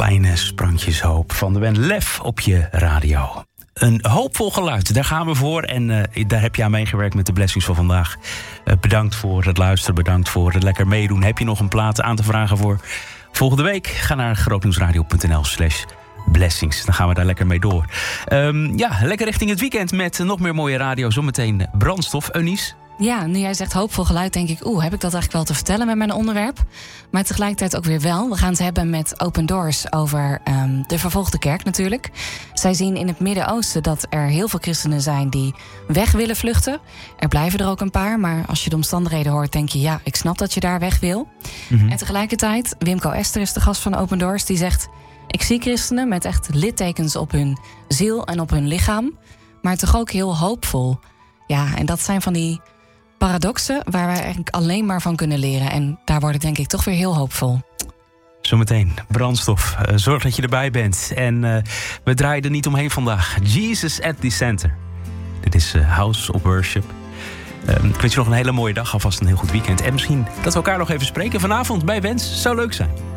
Kleine sprankjes hoop van de band Lef op je radio. Een hoopvol geluid, daar gaan we voor. En daar heb je aan meegewerkt met de Blessings van vandaag. Bedankt voor het luisteren, bedankt voor het lekker meedoen. Heb je nog een plaat aan te vragen voor volgende week? Ga naar grootnieuwsradio.nl/blessings. Dan gaan we daar lekker mee door. Lekker richting het weekend met nog meer mooie radio. Zometeen brandstof. Eunice? Ja, nu jij zegt hoopvol geluid, denk ik... heb ik dat eigenlijk wel te vertellen met mijn onderwerp? Maar tegelijkertijd ook weer wel. We gaan het hebben met Open Doors over de vervolgde kerk natuurlijk. Zij zien in het Midden-Oosten dat er heel veel christenen zijn... die weg willen vluchten. Er blijven er ook een paar, maar als je de omstandigheden hoort... denk je, ja, ik snap dat je daar weg wil. Mm-hmm. En tegelijkertijd, Wimco Ester is de gast van Open Doors... die zegt, ik zie christenen met echt littekens op hun ziel en op hun lichaam... maar toch ook heel hoopvol. Ja, en dat zijn van die... paradoxen waar wij eigenlijk alleen maar van kunnen leren. En daar wordt het denk ik toch weer heel hoopvol. Zometeen brandstof. Zorg dat je erbij bent. En we draaien er niet omheen vandaag. Jesus at the Center. Dit is House of Worship. Ik wens je nog een hele mooie dag. Alvast een heel goed weekend. En misschien dat we elkaar nog even spreken vanavond bij Wens. Zou leuk zijn.